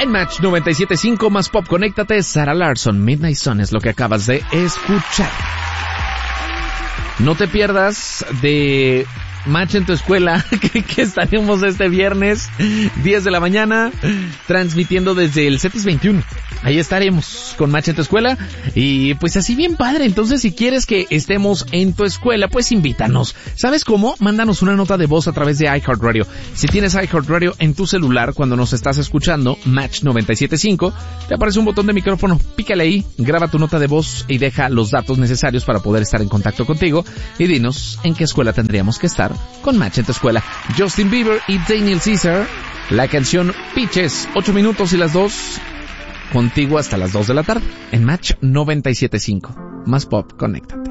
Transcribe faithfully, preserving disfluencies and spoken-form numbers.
En Match noventa y siete punto cinco más pop, conéctate. Sarah Larsson, Midnight Sun es lo que acabas de escuchar. No te pierdas de Match en tu escuela, que, que estaremos este viernes, diez de la mañana, transmitiendo desde el CETIS veintiuno. Ahí estaremos con Match en tu escuela y pues así bien padre. Entonces si quieres que estemos en tu escuela, pues invítanos. ¿Sabes cómo? Mándanos una nota de voz a través de iHeartRadio. Si tienes iHeartRadio en tu celular cuando nos estás escuchando, Match noventa y siete punto cinco, te aparece un botón de micrófono, pícale ahí, graba tu nota de voz y deja los datos necesarios para poder estar en contacto contigo y dinos en qué escuela tendríamos que estar con Match en tu escuela. Justin Bieber y Daniel Caesar, la canción Peaches, ocho minutos y las dos, contigo hasta las dos de la tarde, en Match noventa y siete punto cinco. Más pop, conéctate.